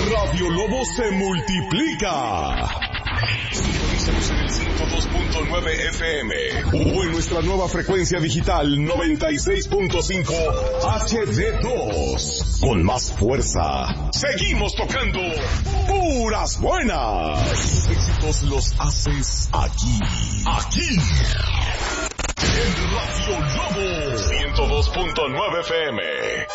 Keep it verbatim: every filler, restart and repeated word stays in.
Radio Lobo se multiplica. Sintonízanos en el ciento dos punto nueve F M o en nuestra nueva frecuencia digital noventa y seis punto cinco H D dos. Con más fuerza, seguimos tocando puras buenas. Éxitos los haces aquí, aquí. En Radio Lobo ciento dos punto nueve F M.